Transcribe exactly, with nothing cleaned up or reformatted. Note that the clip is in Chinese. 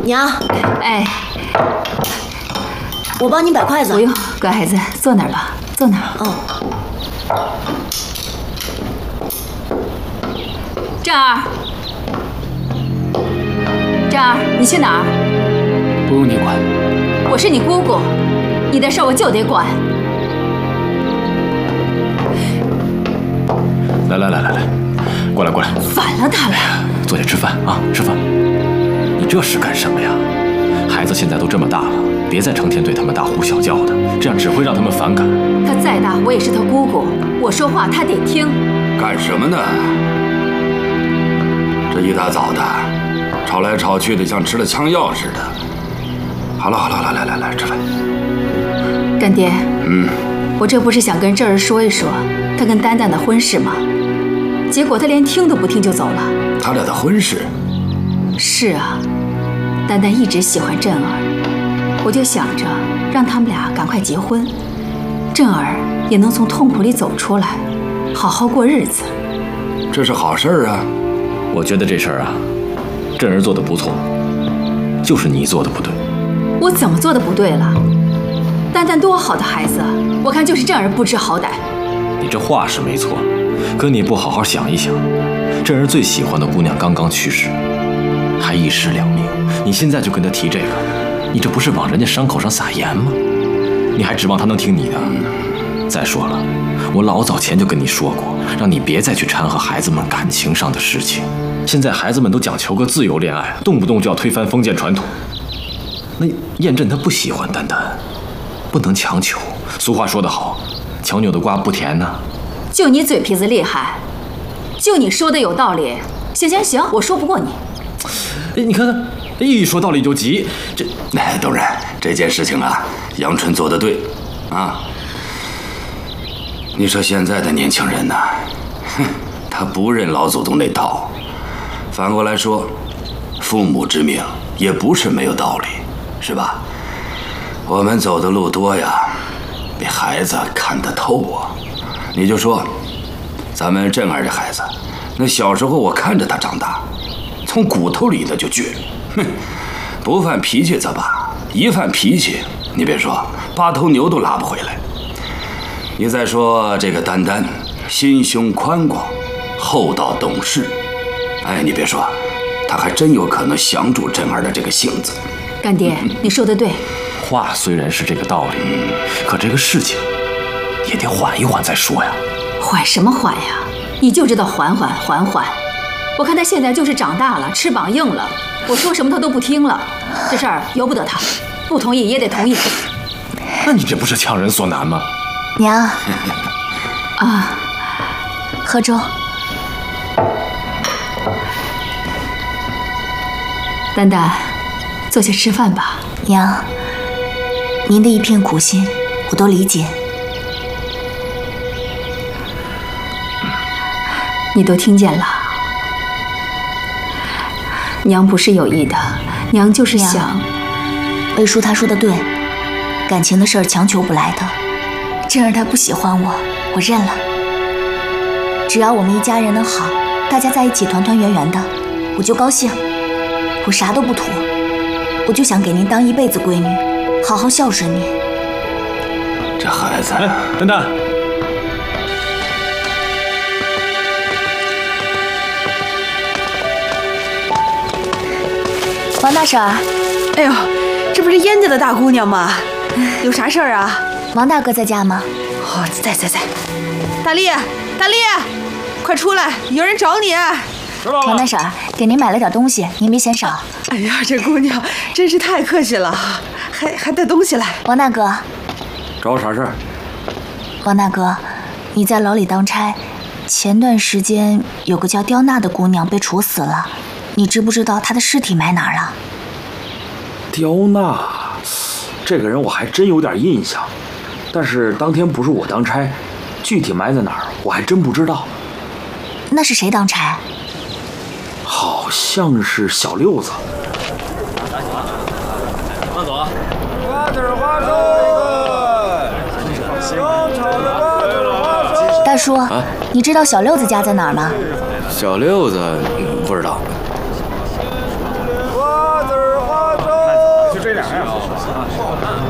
娘， 哎， 我帮你摆筷子。 不用，乖孩子，坐那儿吧，坐那儿。 哦。 正儿，正儿，你去哪儿？ 不用你管。 我是你姑姑，你的事我就得管。 来来来来来，过来过来。 烦了他了。 坐下吃饭啊，吃饭。你这是干什么呀？孩子现在都这么大了，别再成天对他们大呼小叫的，这样只会让他们反感。 他再大，我也是他姑姑，我说话他得听。 干什么呢？这一大早的，吵来吵去的，像吃了枪药似的。好了好了，来来来来，吃饭。 干爹， 嗯， 我这不是想跟正儿说一说他跟丹丹的婚事吗？结果他连听都不听就走了。 他俩的婚事？ 是啊，丹丹一直喜欢振儿，我就想着让他们俩赶快结婚，振儿也能从痛苦里走出来，好好过日子。 这是好事儿啊！ 我觉得这事儿啊，振儿做的不错，就是你做的不对。 我怎么做的不对了？丹丹多好的孩子，我看就是振儿不知好歹。 你这话是没错，可你不好好想一想，振儿最喜欢的姑娘刚刚去世，还一尸两命，你现在就跟他提这个，你这不是往人家伤口上撒盐吗？你还指望他能听你的？再说了，我老早前就跟你说过，让你别再去掺和孩子们感情上的事情。现在孩子们都讲求个自由恋爱，动不动就要推翻封建传统。那燕振他不喜欢丹丹，不能强求。俗话说得好，强扭的瓜不甜呐。 就你嘴皮子厉害，就你说的有道理。行行行，我说不过你。 哎，你看看，一说道理就急。这， 哎，东然，这件事情啊，杨春做得对，啊。你说现在的年轻人呐，哼，他不认老祖宗那套。反过来说，父母之命也不是没有道理，是吧？我们走的路多呀，比孩子看得透啊。你就说，咱们振儿这孩子，那小时候我看着他长大，从骨头里的就倔，哼，不犯脾气则罢，一犯脾气，你别说，八头牛都拉不回来。你再说这个丹丹，心胸宽广，厚道懂事，哎，你别说，他还真有可能降住振儿的这个性子。 干爹，你说的对。 话虽然是这个道理，可这个事情也得缓一缓再说呀。 缓什么缓呀？你就知道缓缓缓缓。我看他现在就是长大了，翅膀硬了，我说什么他都不听了。这事儿由不得他，不同意也得同意。 那你这不是强人所难吗？ 娘， 啊， 喝粥。 丹丹，坐下吃饭吧。 娘，您的一片苦心，我都理解。 你都听见了，娘不是有意的，娘就是想。 魏叔他说的对，感情的事儿强求不来的。振儿他不喜欢我，我认了。只要我们一家人能好，大家在一起团团圆圆的，我就高兴。我啥都不图，我就想给您当一辈子闺女，好好孝顺您。 这孩子， 哎，丹丹， 王大婶儿， 哎呦，这不是燕家的大姑娘吗？有啥事儿啊？ 王大哥在家吗？ 哦，在在在。大力，大力，快出来，有人找你。 王大婶儿，给您买了点东西，您别嫌少。 哎呀，这姑娘真是太客气了，还还带东西来。 王大哥， 找我啥事儿？ 王大哥，你在牢里当差，前段时间有个叫刁娜的姑娘被处死了，你知不知道她的尸体埋哪儿了？ 刁娜，这个人我还真有点印象，但是当天不是我当差，具体埋在哪儿我还真不知道。 那是谁当差？ 好像是小六子。 慢走啊！ 瓜子花粥，刚炒的瓜子花粥。 大叔，啊、你知道小六子家在哪儿吗？ 小六子、嗯、不知道。 瓜子花粥。 这两样。